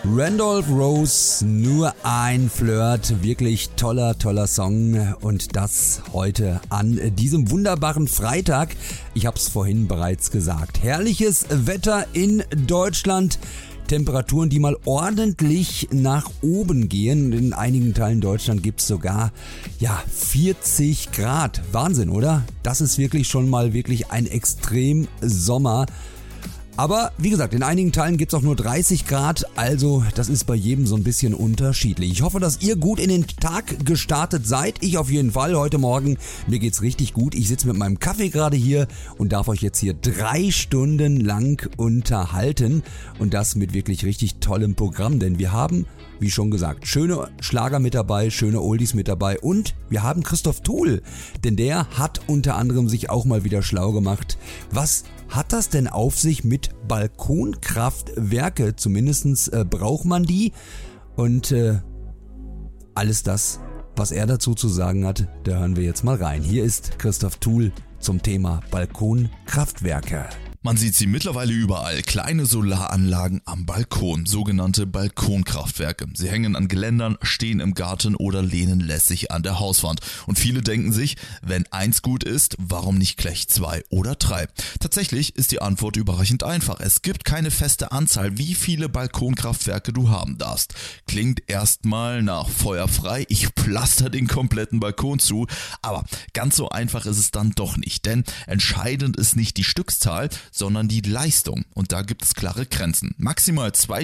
Randolph Rose, nur ein Flirt, wirklich toller Song und das heute an diesem wunderbaren Freitag. Ich habe es vorhin bereits gesagt, herrliches Wetter in Deutschland, Temperaturen, die mal ordentlich nach oben gehen. In einigen Teilen Deutschland gibt es sogar 40 Grad. Wahnsinn, oder? Das ist wirklich schon mal wirklich ein Extremsommer. Aber wie gesagt, in einigen Teilen gibt's auch nur 30 Grad, also das ist bei jedem so ein bisschen unterschiedlich. Ich hoffe, dass ihr gut in den Tag gestartet seid. Ich auf jeden Fall heute Morgen. Mir geht's richtig gut. Ich sitze mit meinem Kaffee gerade hier und darf euch jetzt hier 3 Stunden lang unterhalten. Und das mit wirklich richtig tollem Programm, denn wir haben, wie schon gesagt, schöne Schlager mit dabei, schöne Oldies mit dabei und wir haben Christoph Tuhl, denn der hat unter anderem sich auch mal wieder schlau gemacht. Was hat das denn auf sich mit Balkonkraftwerke? Zumindestens braucht man die und alles das, was er dazu zu sagen hat, da hören wir jetzt mal rein. Hier ist Christoph Tuhl zum Thema Balkonkraftwerke. Man sieht sie mittlerweile überall, kleine Solaranlagen am Balkon, sogenannte Balkonkraftwerke. Sie hängen an Geländern, stehen im Garten oder lehnen lässig an der Hauswand. Und viele denken sich, wenn eins gut ist, warum nicht gleich 2 oder 3? Tatsächlich ist die Antwort überraschend einfach. Es gibt keine feste Anzahl, wie viele Balkonkraftwerke du haben darfst. Klingt erstmal nach feuerfrei, ich pflaster den kompletten Balkon zu, aber ganz so einfach ist es dann doch nicht, denn entscheidend ist nicht die Stückzahl, sondern die Leistung. Und da gibt es klare Grenzen. Maximal 2